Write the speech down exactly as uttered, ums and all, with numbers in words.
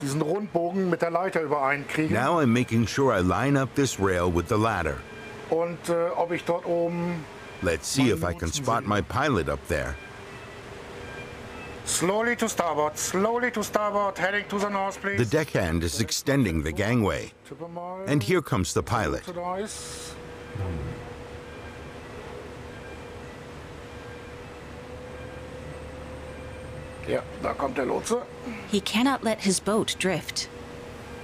diesen Rundbogen mit der Leiter übereinkriegen. Now I'm making sure I line up this rail with the ladder. Und äh, ob ich dort oben... Let's see if I can spot my pilot up there. Slowly to starboard, slowly to starboard, heading to the north, please. The deckhand is extending the gangway. And here comes the pilot. Ja, da kommt der Lotse. He cannot let his boat drift.